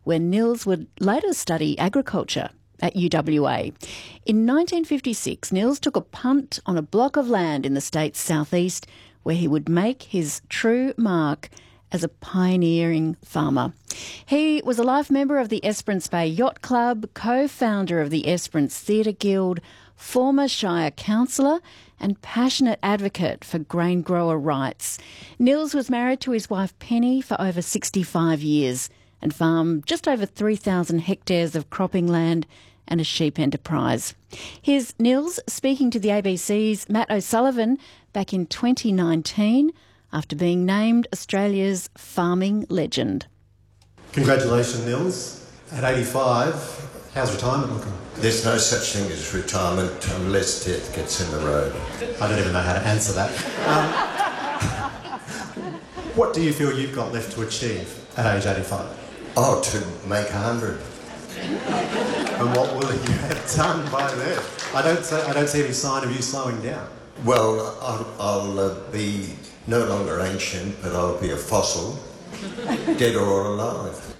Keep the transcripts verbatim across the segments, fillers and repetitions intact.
where Nils would later study agriculture at U W A. In nineteen fifty-six, Nils took a punt on a block of land in the state's southeast where he would make his true mark as a pioneering farmer. He was a life member of the Esperance Bay Yacht Club, co-founder of the Esperance Theatre Guild, former Shire councillor and passionate advocate for grain grower rights. Nils was married to his wife Penny for over sixty-five years and farmed just over three thousand hectares of cropping land and a sheep enterprise. Here's Nils speaking to the A B C's Matt O'Sullivan back in twenty nineteen after being named Australia's farming legend. Congratulations, Nils. At eighty-five, how's retirement looking? There's no such thing as retirement unless death gets in the road. I don't even know how to answer that. Um, what do you feel you've got left to achieve at age eighty-five? Oh, to make a hundred. And what will you have done by then? I don't see, I don't see any sign of you slowing down. Well, I'll, I'll uh, be no longer ancient, but I'll be a fossil, dead or alive.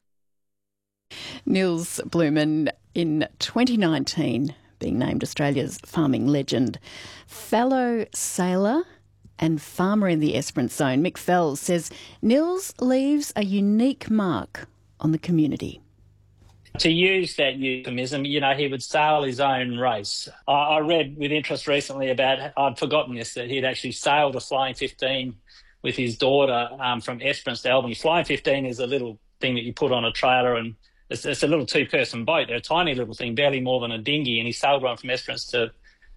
Nils Blumen in twenty nineteen being named Australia's farming legend. Fellow sailor and farmer in the Esperance Zone, Mick Fells, says Nils leaves a unique mark on the community. To use that euphemism, you know, he would sail his own race. I, I read with interest recently about, I'd forgotten this, that he'd actually sailed a Flying fifteen with his daughter um, from Esperance to Albany. Flying fifteen is a little thing that you put on a trailer, and it's, it's a little two-person boat. They're a tiny little thing, barely more than a dinghy, and he sailed one from Esperance to,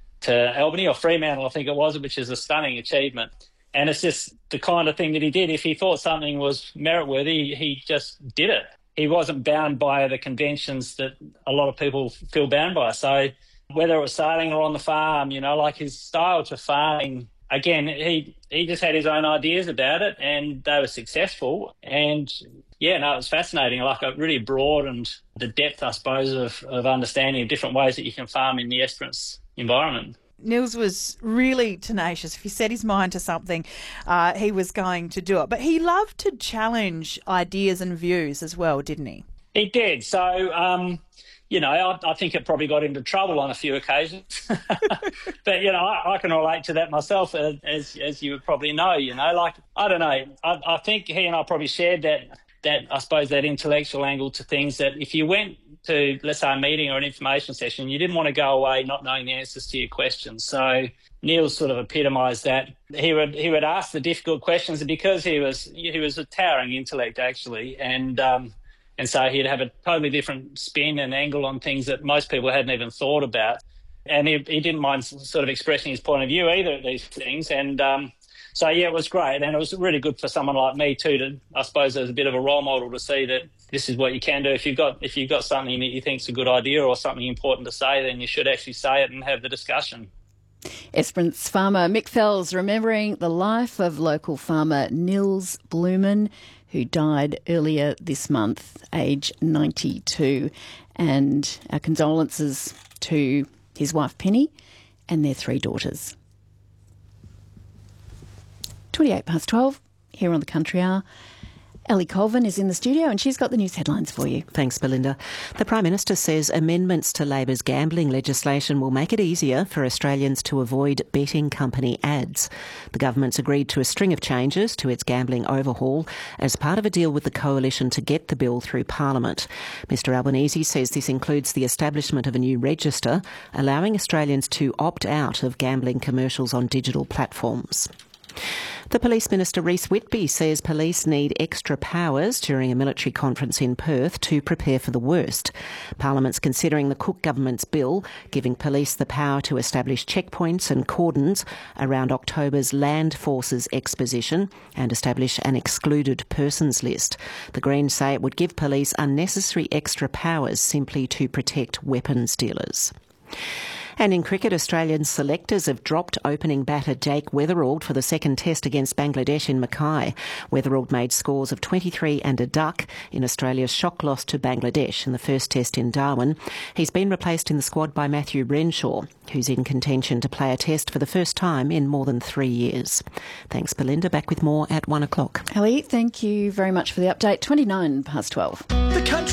to Albany, or Fremantle, I think it was, which is a stunning achievement. And it's just the kind of thing that he did. If he thought something was merit-worthy, he just did it. He wasn't bound by the conventions that a lot of people feel bound by. So whether it was sailing or on the farm, you know, like his style to farming, again, he, he just had his own ideas about it and they were successful. And, yeah, no, it was fascinating, like a really broadened the depth, I suppose, of, of understanding of different ways that you can farm in the Esperance environment. Nils was really tenacious. If he set his mind to something, uh, he was going to do it. But he loved to challenge ideas and views as well, didn't he? He did. So, um, you know, I, I think it probably got him into trouble on a few occasions. But, you know, I, I can relate to that myself, uh, as as you would probably know, you know. Like, I don't know, I, I think he and I probably shared that, that, I suppose, that intellectual angle to things, that if you went to, let's say, a meeting or an information session, you didn't want to go away not knowing the answers to your questions. So Neil sort of epitomised that. He would he would ask the difficult questions, and because he was he was a towering intellect actually, and um, and so he'd have a totally different spin and angle on things that most people hadn't even thought about. And he he didn't mind sort of expressing his point of view either at these things. And um, so yeah, it was great, and it was really good for someone like me too to, I suppose, as a bit of a role model to see that this is what you can do. If you've got if you've got something that you think's a good idea or something important to say, then you should actually say it and have the discussion. Esperance farmer Mick Fells remembering the life of local farmer Nils Blumen, who died earlier this month, age ninety-two. And our condolences to his wife Penny and their three daughters. twenty-eight past twelve here on the Country Hour. Ellie Colvin is in the studio and she's got the news headlines for you. Thanks, Belinda. The Prime Minister says amendments to Labor's gambling legislation will make it easier for Australians to avoid betting company ads. The government's agreed to a string of changes to its gambling overhaul as part of a deal with the Coalition to get the bill through Parliament. Mr Albanese says this includes the establishment of a new register, allowing Australians to opt out of gambling commercials on digital platforms. The Police Minister Rhys Whitby says police need extra powers during a military conference in Perth to prepare for the worst. Parliament's considering the Cook government's bill giving police the power to establish checkpoints and cordons around October's Land Forces exposition and establish an excluded persons list. The Greens say it would give police unnecessary extra powers simply to protect weapons dealers. And in cricket, Australian selectors have dropped opening batter Jake Weatherald for the second test against Bangladesh in Mackay. Weatherald made scores of twenty-three and a duck in Australia's shock loss to Bangladesh in the first test in Darwin. He's been replaced in the squad by Matthew Renshaw, who's in contention to play a test for the first time in more than three years. Thanks, Belinda. Back with more at one o'clock. Ellie, thank you very much for the update. twenty-nine past twelve. The Country